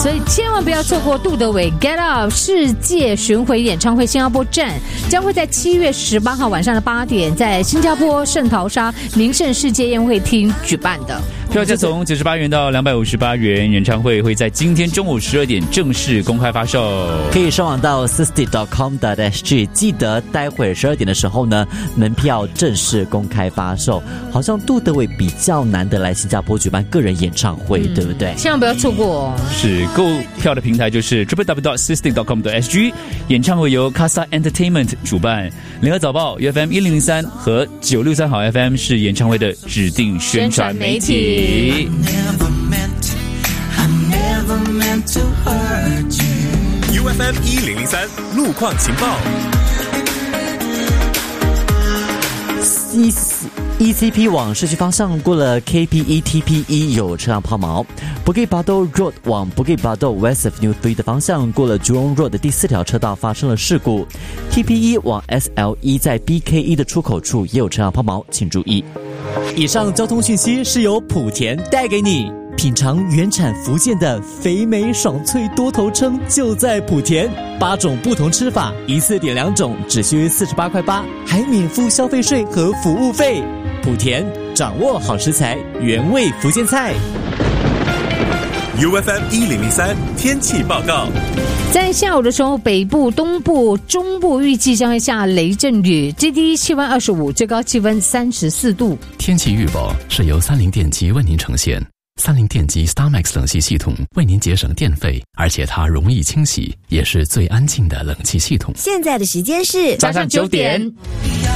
所以千万不要错过杜德伟 Get Up 世界巡回演唱会新加坡站，将会在7月18号晚上的8点，在新加坡圣淘沙名胜世界宴会厅举办的。 票价从98元到258元，演唱会会在今天中午12点正式公开发售， 可以上网到 sisty.com.sg， 记得待会12点的时候呢，门票正式公开发售。好像杜德伟比较难得来新加坡举办个人演唱会，对不对？ 千万不要错过哦。 是购票的平台就是 www.sisty.com.sg， 演唱会由 Casa Entertainment 主办，联合早报 UFM 1003和963好 FM 是演唱会的指定宣传媒体。 UFM 1003路况情报。 ECP 往市区方向过了 KPE、TPE 有车辆抛锚。Bukit Batok Road 往 Bukit Batok West Avenue 3的方向过了 Jurong Road 的第4条车道发生了事故。TPE 往 SLE 在 BKE 的出口处也有车辆抛锚，请注意。以上交通讯息是由莆田带给你。品尝原产福建的肥美爽脆多头称就在莆田，8种不同吃法，一次点2种，只需48块8，还免付消费税和服务费。莆田掌握好食材，原味福建菜。 UFM 1003天气报告。 在下午的时候，北部、东部、中部预计将会下雷阵雨，最低气温25，最高气温34度。 天气预报是由30电机为您呈现。30电机 StarMax 冷气系统为您节省电费，而且它容易清洗，也是最安静的冷气系统。 现在的时间是早上9点。